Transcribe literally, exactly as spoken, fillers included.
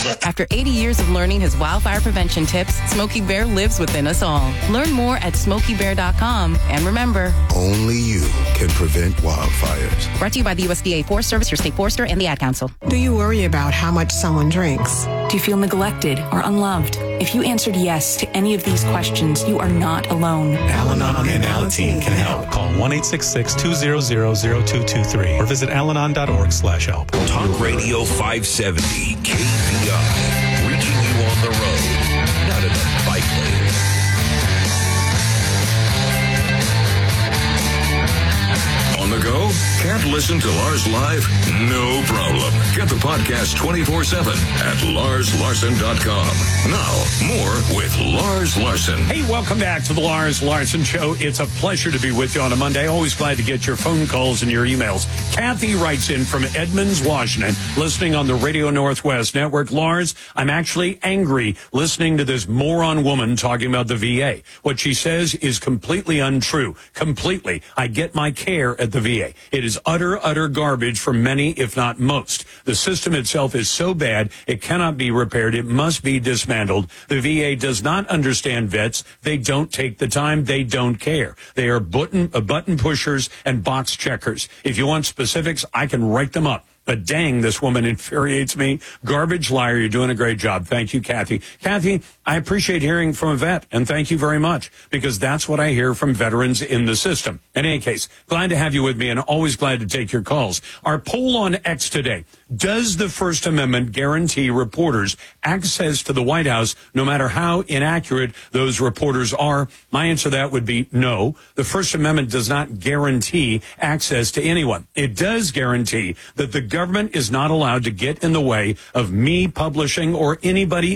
After eighty years of learning his wildfire prevention tips, Smokey Bear lives within us all. Learn more at smokey bear dot com. And remember, only you can prevent wildfires. Brought to you by the U S D A Forest Service, your state forester, and the Ad Council. Do you worry about how much someone drinks? Do you feel neglected or unloved? If you answered yes to any of these questions, you are not alone. Al-Anon and Alateen can help. Call one eight six six, two zero zero, zero two two three or visit alanon dot org slash help. Talk Radio five seventy K V I, reaching you on the road, not in the bike lane. On the go? Can't listen to Lars live? No problem. Get the podcast twenty-four seven at lars larson dot com. Now, more with Lars Larson. Hey, welcome back to the Lars Larson Show. It's a pleasure to be with you on a Monday. Always glad to get your phone calls and your emails. Kathy writes in from Edmonds, Washington, listening on the Radio Northwest Network. Lars, I'm actually angry listening to this moron woman talking about the V A. What she says is completely untrue. Completely. I get my care at the V A. It is utter, utter garbage for many, if not most. The system itself is so bad, it cannot be repaired. It must be dismantled. The V A does not understand vets. They don't take the time. They don't care. They are button, uh, button pushers and box checkers. If you want specifics, I can write them up. But dang, this woman infuriates me. Garbage liar, you're doing a great job. Thank you, Kathy. Kathy, I appreciate hearing from a vet, and thank you very much, because that's what I hear from veterans in the system. In any case, glad to have you with me and always glad to take your calls. Our poll on X today: does the First Amendment guarantee reporters access to the White House, no matter how inaccurate those reporters are? My answer to that would be no. The First Amendment does not guarantee access to anyone. It does guarantee that the government is not allowed to get in the way of me publishing or anybody